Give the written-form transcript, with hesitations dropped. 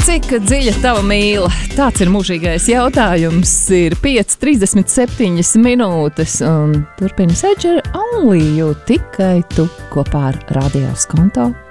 Cik dziļa tava mīla? Tāds ir mūžīgais jautājums. Ir 5:37 minūtes un turpina Sedžera Only, jo tikai tu kopā ar Radio Skonto